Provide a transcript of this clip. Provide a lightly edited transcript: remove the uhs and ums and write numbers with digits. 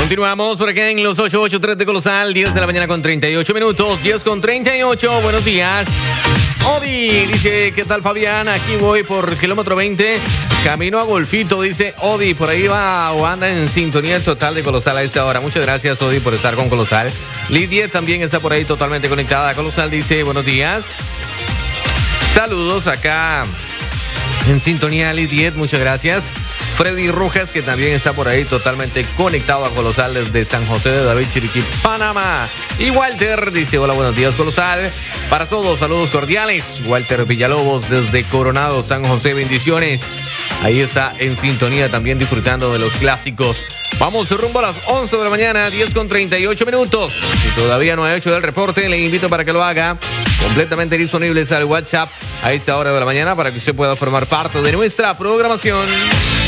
Continuamos por acá en los 883 de Colosal, 10 de la mañana con 38 minutos, 10 con 38, buenos días. Odi dice, ¿qué tal Fabián? Aquí voy por kilómetro 20, camino a Golfito, dice Odi, por ahí va o anda en sintonía total de Colosal a esta hora. Muchas gracias Odi por estar con Colosal. Lidia también está por ahí totalmente conectada a Colosal, dice, buenos días. Saludos acá en sintonía Lidia, muchas gracias. Freddy Rojas, que también está por ahí totalmente conectado a Colosal desde San José de David, Chiriquí, Panamá. Y Walter dice, hola, buenos días, Colosal. Para todos, saludos cordiales. Walter Villalobos desde Coronado, San José, bendiciones. Ahí está en sintonía también disfrutando de los clásicos. Vamos rumbo a las 11 de la mañana, 10 con 38 minutos. Si todavía no ha hecho el reporte, le invito para que lo haga. Completamente disponibles al WhatsApp a esta hora de la mañana para que usted pueda formar parte de nuestra programación.